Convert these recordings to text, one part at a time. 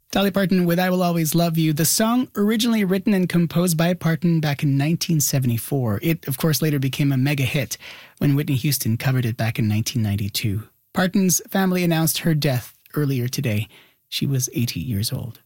Dolly Parton with I Will Always Love You, the song originally written and composed by Parton back in 1974. It, of course, later became a mega hit when Whitney Houston covered it back in 1992. Parton's family announced her death earlier today. She was 80 years old.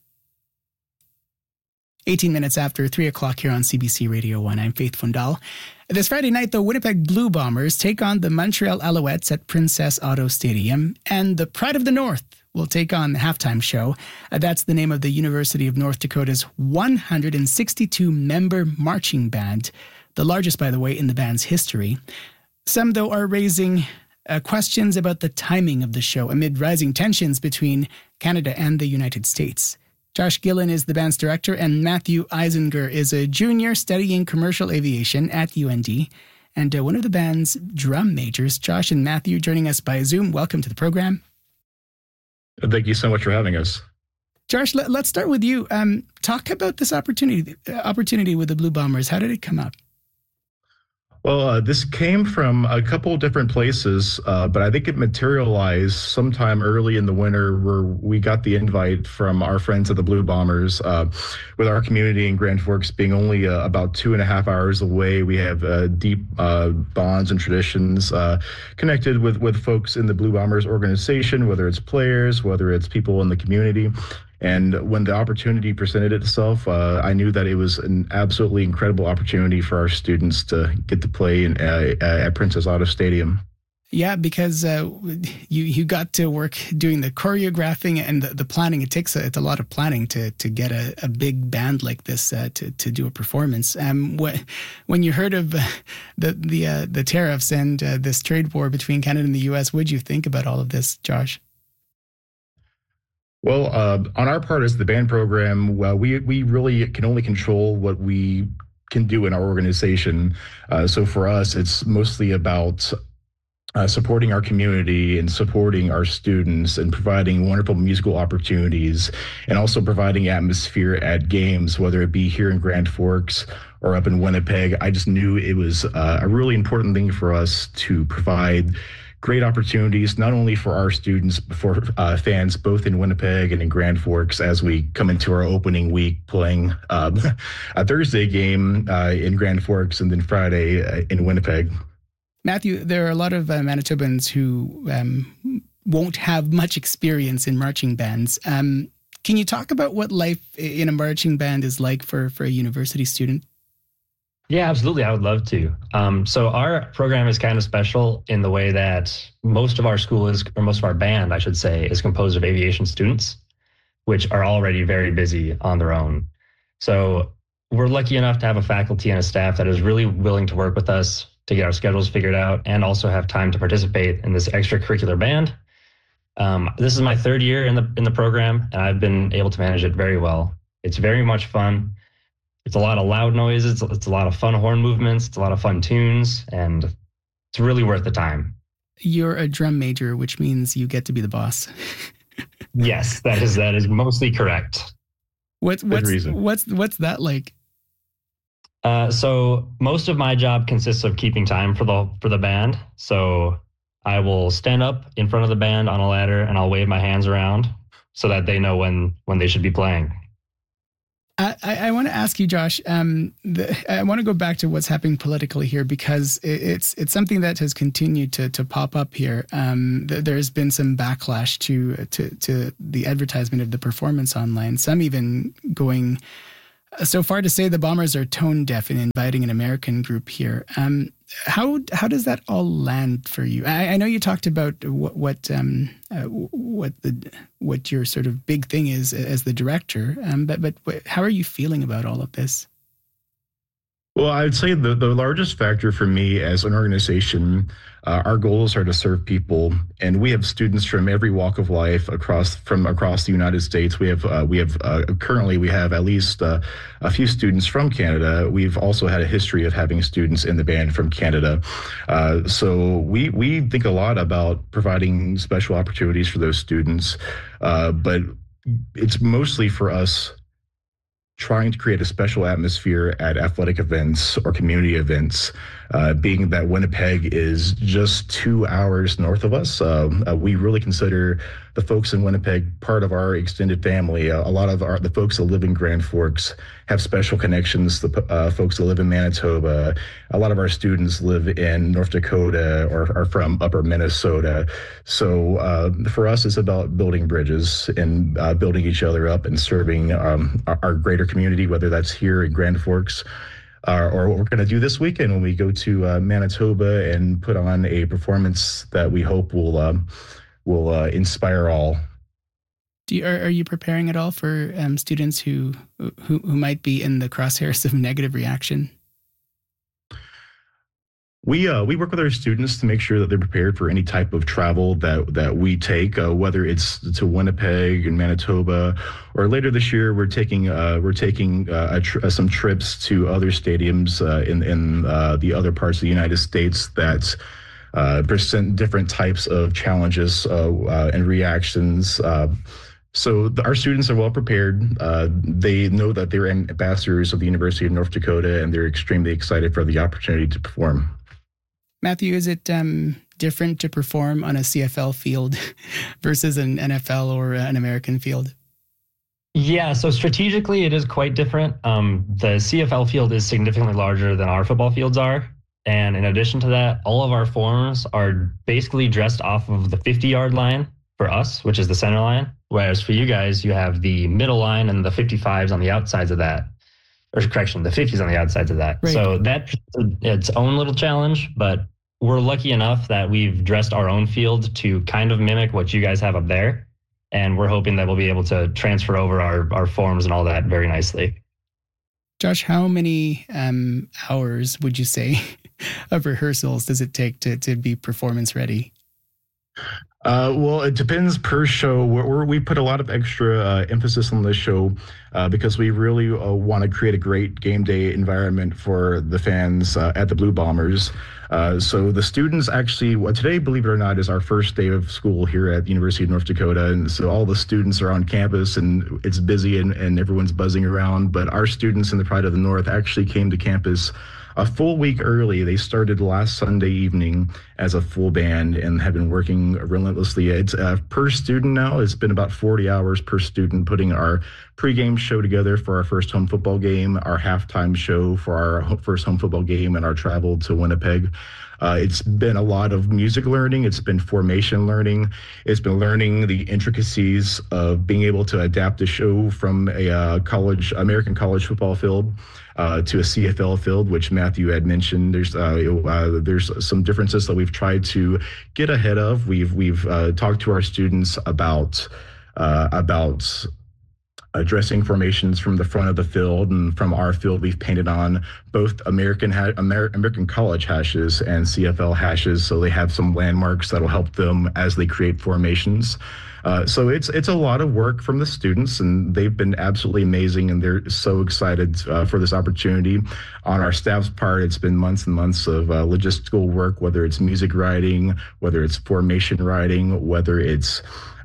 18 minutes after 3 o'clock here on CBC Radio 1, I'm Faith Fundal. This Friday night, the Winnipeg Blue Bombers take on the Montreal Alouettes at Princess Auto Stadium, and the Pride of the North will take on the halftime show. That's the name of the University of North Dakota's 162-member marching band, the largest, by the way, in the band's history. Some, though, are raising questions about the timing of the show amid rising tensions between Canada and the United States. Josh Gillen is the band's director, and Matthew Eisinger is a junior studying commercial aviation at UND and one of the band's drum majors. Josh and Matthew joining us by Zoom. Welcome to the program. Thank you so much for having us. Josh, let's start with you. Talk about this opportunity with the Blue Bombers. How did it come up? Well, this came from a couple of different places, but I think it materialized sometime early in the winter where we got the invite from our friends at the Blue Bombers. With our community in Grand Forks being only about 2.5 hours away, we have deep bonds and traditions connected with folks in the Blue Bombers organization, whether it's players, whether it's people in the community. And when the opportunity presented itself, I knew that it was an absolutely incredible opportunity for our students to get to play at Princess Auto Stadium. Yeah, because you got to work doing the choreographing and the planning. It's a lot of planning to get a big band like this to do a performance. When you heard of the tariffs and this trade war between Canada and the U.S., what did you think about all of this, Josh? Well, on our part as the band program, we really can only control what we can do in our organization. So for us, it's mostly about supporting our community and supporting our students and providing wonderful musical opportunities and also providing atmosphere at games, whether it be here in Grand Forks or up in Winnipeg. I just knew it was a really important thing for us to provide great opportunities, not only for our students, but for fans both in Winnipeg and in Grand Forks as we come into our opening week playing a Thursday game in Grand Forks and then Friday in Winnipeg. Matthew, there are a lot of Manitobans who won't have much experience in marching bands. Can you talk about what life in a marching band is like for a university student? Yeah, absolutely. I would love to. So our program is kind of special in the way that most of our band, I should say, is composed of aviation students, which are already very busy on their own. So we're lucky enough to have a faculty and a staff that is really willing to work with us to get our schedules figured out and also have time to participate in this extracurricular band. This is my third year in the program, and I've been able to manage it very well. It's very much fun. It's a lot of loud noises. It's a lot of fun horn movements. It's a lot of fun tunes, and it's really worth the time. You're a drum major, which means you get to be the boss. Yes, that is mostly correct. What's that like? So most of my job consists of keeping time for the band. So I will stand up in front of the band on a ladder and I'll wave my hands around so that they know when they should be playing. I want to ask you, Josh, I want to go back to what's happening politically here because it's something that has continued to pop up here. There's been some backlash to the advertisement of the performance online, some even going so far to say the Bombers are tone deaf in inviting an American group here. How does that all land for you? I know you talked about what your sort of big thing is as the director, but how are you feeling about all of this? Well, I'd say the largest factor for me as an organization, our goals are to serve people, and we have students from every walk of life across the United States. We have currently we have at least a few students from Canada. We've also had a history of having students in the band from Canada. So we think a lot about providing special opportunities for those students, but it's mostly for us trying to create a special atmosphere at athletic events or community events, being that Winnipeg is just 2 hours north of us. We really consider the folks in Winnipeg part of our extended family. A lot of the folks that live in Grand Forks have special connections. The folks that live in Manitoba, a lot of our students live in North Dakota or are from upper Minnesota. So for us, it's about building bridges and building each other up and serving our greater community, whether that's here in Grand Forks or what we're going to do this weekend when we go to Manitoba and put on a performance that we hope will inspire all. Are you preparing at all for students who might be in the crosshairs of negative reaction? We work with our students to make sure that they're prepared for any type of travel that we take, whether it's to Winnipeg and Manitoba, or later this year we're taking some trips to other stadiums in the other parts of the United States that present different types of challenges and reactions. So our students are well prepared. They know that they're ambassadors of the University of North Dakota, and they're extremely excited for the opportunity to perform. Matthew, is it different to perform on a CFL field versus an NFL or an American field? Yeah, so strategically it is quite different. The CFL field is significantly larger than our football fields are. And in addition to that, all of our forms are basically dressed off of the 50-yard line for us, which is the center line. Whereas for you guys, you have the middle line and the 55s on the outsides of that. Or correction, the 50s on the outsides of that. Right. So that's its own little challenge, but we're lucky enough that we've dressed our own field to kind of mimic what you guys have up there. And we're hoping that we'll be able to transfer over our forms and all that very nicely. Josh, how many hours would you say of rehearsals does it take to be performance ready? Well, it depends per show. We put a lot of extra emphasis on this show because we really want to create a great game day environment for the fans at the Blue Bombers. So the students actually, today, believe it or not, is our first day of school here at the University of North Dakota. And so all the students are on campus and it's busy and everyone's buzzing around. But our students in the Pride of the North actually came to campus a full week early. They started last Sunday evening as a full band and have been working relentlessly. It's per student now. It's been about 40 hours per student putting our pregame show together for our first home football game, our halftime show for our first home football game, and our travel to Winnipeg. It's been a lot of music learning. It's been formation learning. It's been learning the intricacies of being able to adapt a show from a American college football field to a CFL field, which Matthew had mentioned. There's some differences that we've tried to get ahead of. We've talked to our students about addressing formations from the front of the field, and from our field, we've painted on both American college hashes and CFL hashes, so they have some landmarks that'll help them as they create formations. So it's a lot of work from the students, and they've been absolutely amazing, and they're so excited for this opportunity. On our staff's part, it's been months and months of logistical work, whether it's music writing, whether it's formation writing, whether it's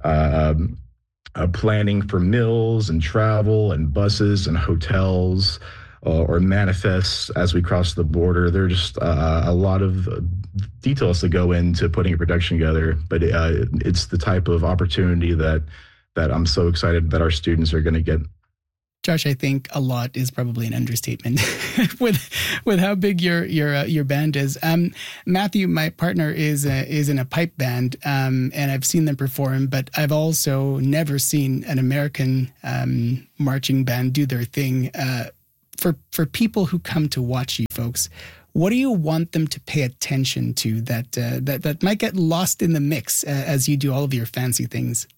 planning for meals and travel and buses and hotels or manifests as we cross the border. There's just a lot of details that go into putting a production together, but it's the type of opportunity that I'm so excited that our students are going to get. Josh, I think a lot is probably an understatement with how big your band is. Matthew, my partner, is in a pipe band, and I've seen them perform, but I've also never seen an American marching band do their thing. For people who come to watch you folks, what do you want them to pay attention to that might get lost in the mix as you do all of your fancy things?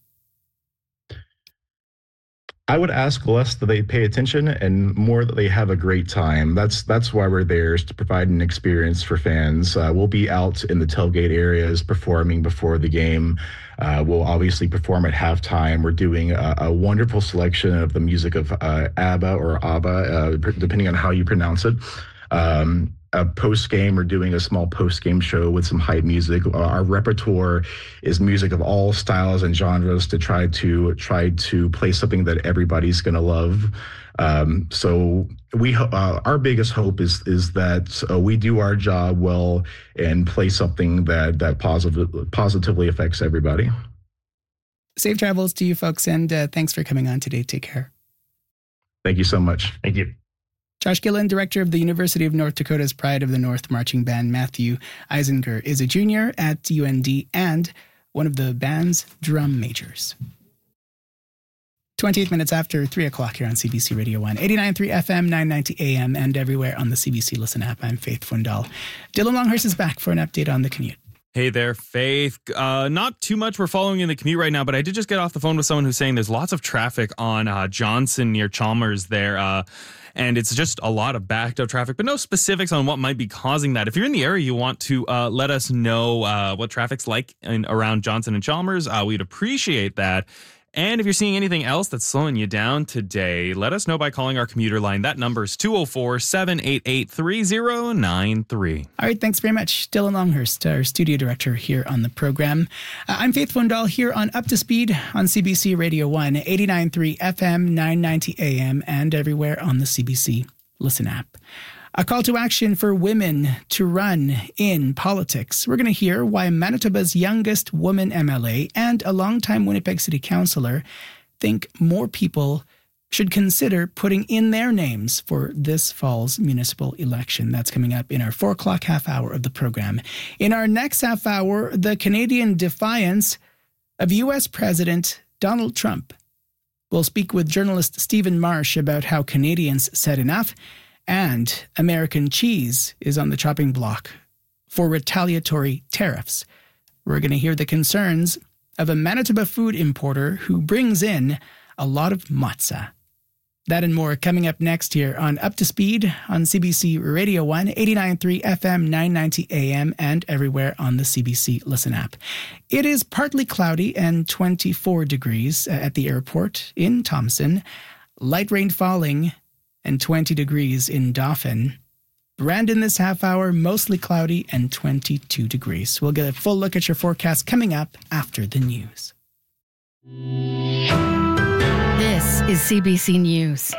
I would ask less that they pay attention and more that they have a great time. That's why we're there, is to provide an experience for fans. We'll be out in the tailgate areas performing before the game. We'll obviously perform at halftime. We're doing a wonderful selection of the music of ABBA or ABBA, depending on how you pronounce it. a post game or doing a small post game show with some hype music. Our repertoire is music of all styles and genres to try to play something that everybody's going to love. So our biggest hope is that we do our job well and play something that positively affects everybody. Safe travels to you folks, and thanks for coming on today. Take care. Thank you so much. Thank you. Josh Gillen, director of the University of North Dakota's Pride of the North marching band. Matthew Eisinger is a junior at UND and one of the band's drum majors. 28 minutes after 3 o'clock here on CBC Radio 1, 89.3 FM, 990 AM, and everywhere on the CBC Listen app. I'm Faith Fundal. Dylan Longhurst is back for an update on the commute. Hey there, Faith. Not too much we're following in the commute right now, but I did just get off the phone with someone who's saying there's lots of traffic on Johnson near Chalmers there. And it's just a lot of backed up traffic, but no specifics on what might be causing that. If you're in the area, you want to let us know what traffic's like around Johnson and Chalmers, we'd appreciate that. And if you're seeing anything else that's slowing you down today, let us know by calling our commuter line. That number is 204-788-3093. All right, thanks very much. Dylan Longhurst, our studio director here on the program. I'm Faith Fundal here on Up to Speed on CBC Radio 1, 89.3 FM, 990 AM, and everywhere on the CBC Listen app. A call to action for women to run in politics. We're going to hear why Manitoba's youngest woman MLA and a longtime Winnipeg City Councillor think more people should consider putting in their names for this fall's municipal election. That's coming up in our 4 o'clock half hour of the program. In our next half hour, the Canadian defiance of U.S. President Donald Trump. We'll speak with journalist Stephen Marsh about how Canadians said enough. And American cheese is on the chopping block for retaliatory tariffs. We're going to hear the concerns of a Manitoba food importer who brings in a lot of matzah. That and more coming up next here on Up to Speed on CBC Radio 1, 89.3 FM, 990 AM, and everywhere on the CBC Listen app. It is partly cloudy and 24 degrees at the airport in Thompson. Light rain falling and 20 degrees in Dauphin. Brandon this half hour, mostly cloudy and 22 degrees. We'll get a full look at your forecast coming up after the news. This is CBC News.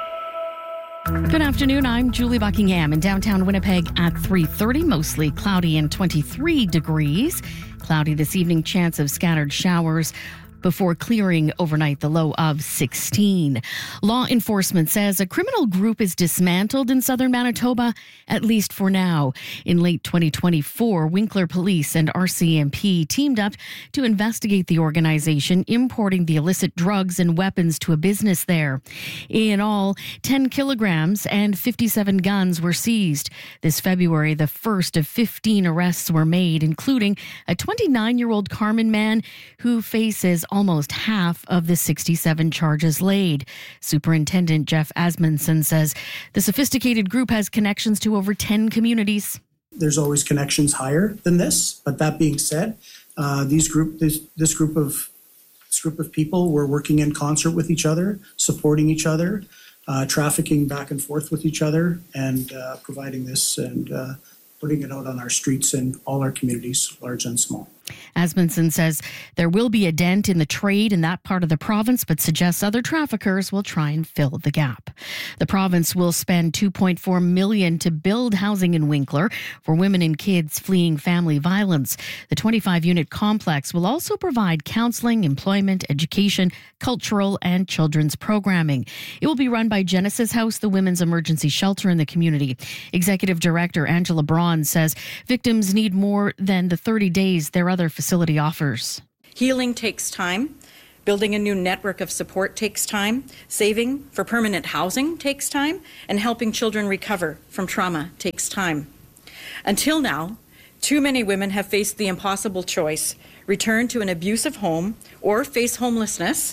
Good afternoon, I'm Julie Buckingham in downtown Winnipeg at 3:30, mostly cloudy and 23 degrees. Cloudy this evening, chance of scattered showers before clearing overnight, the low of 16. Law enforcement says a criminal group is dismantled in southern Manitoba, at least for now. In late 2024, Winkler Police and RCMP teamed up to investigate the organization importing the illicit drugs and weapons to a business there. In all, 10 kilograms and 57 guns were seized. This February, the first of 15 arrests were made, including a 29-year-old Carmen man who faces almost half of the 67 charges laid. Superintendent Jeff Asmundson says the sophisticated group has connections to over 10 communities. There's always connections higher than this, but that being said, this group of people were working in concert with each other, supporting each other, trafficking back and forth with each other, and providing this and putting it out on our streets in all our communities, large and small. Asmundson says there will be a dent in the trade in that part of the province, but suggests other traffickers will try and fill the gap. The province will spend $2.4 million to build housing in Winkler for women and kids fleeing family violence. The 25-unit complex will also provide counseling, employment, education, cultural, and children's programming. It will be run by Genesis House, the women's emergency shelter in the community. Executive Director Angela Braun says victims need more than the 30 days their other facility offers. Healing takes time. Building a new network of support takes time. Saving for permanent housing takes time. And helping children recover from trauma takes time. Until now, too many women have faced the impossible choice: return to an abusive home or face homelessness.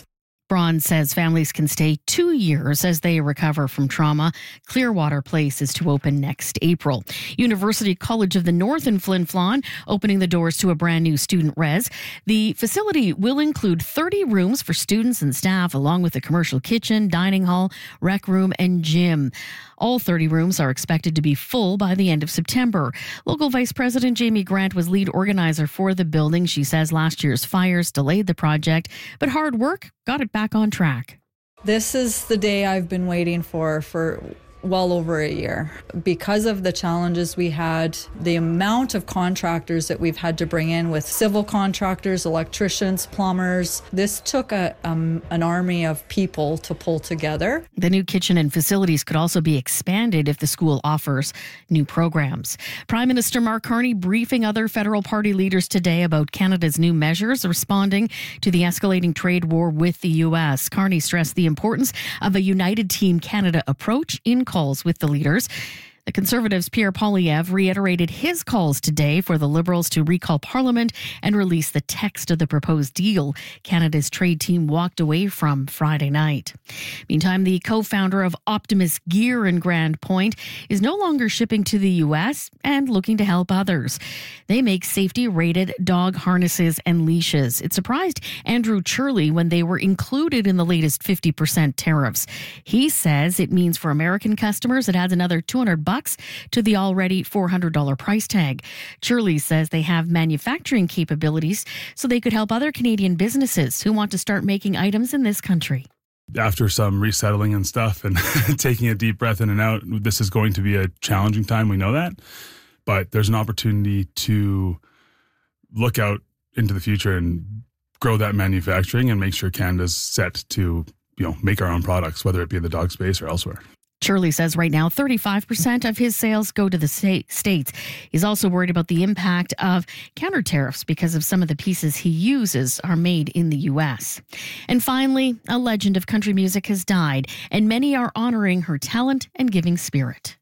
Braun says families can stay 2 years as they recover from trauma. Clearwater Place is to open next April. University College of the North in Flin Flon opening the doors to a brand new student res. The facility will include 30 rooms for students and staff, along with a commercial kitchen, dining hall, rec room, and gym. All 30 rooms are expected to be full by the end of September. Local Vice President Jamie Grant was lead organizer for the building. She says last year's fires delayed the project, but hard work got it back on track. This is the day I've been waiting for well over a year. Because of the challenges we had, the amount of contractors that we've had to bring in with civil contractors, electricians, plumbers, this took an army of people to pull together. The new kitchen and facilities could also be expanded if the school offers new programs. Prime Minister Mark Carney briefing other federal party leaders today about Canada's new measures responding to the escalating trade war with the U.S. Carney stressed the importance of a United Team Canada approach in calls with the leaders. The Conservatives' Pierre Poilievre reiterated his calls today for the Liberals to recall Parliament and release the text of the proposed deal Canada's trade team walked away from Friday night. Meantime, the co-founder of Optimus Gear in Grand Point is no longer shipping to the U.S. and looking to help others. They make safety-rated dog harnesses and leashes. It surprised Andrew Churley when they were included in the latest 50% tariffs. He says it means for American customers it adds another $200 to the already $400 price tag. Churley says they have manufacturing capabilities so they could help other Canadian businesses who want to start making items in this country. After some resettling and stuff and taking a deep breath in and out, this is going to be a challenging time. We know that. But there's an opportunity to look out into the future and grow that manufacturing and make sure Canada's set to, make our own products, whether it be in the dog space or elsewhere. Shirley says right now 35% of his sales go to the States. He's also worried about the impact of counter tariffs because of some of the pieces he uses are made in the U.S. And finally, a legend of country music has died, and many are honoring her talent and giving spirit.